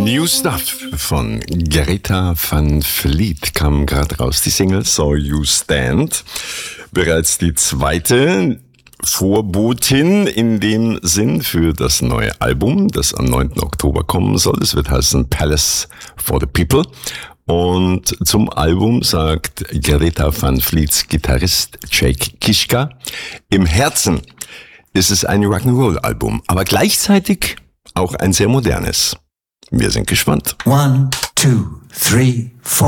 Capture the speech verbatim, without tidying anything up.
New Stuff von Greta Van Fleet kam gerade raus. Die Single So You Stand. Bereits die zweite Vorbotin in dem Sinn für das neue Album, das am neunten Oktober kommen soll. Es wird heißen Palace for the People. Und zum Album sagt Greta Van Fleets Gitarrist Jake Kiszka: Im Herzen ist es ein Rock'n'Roll-Album, aber gleichzeitig auch ein sehr modernes. Wir sind gespannt. One, two, three, four.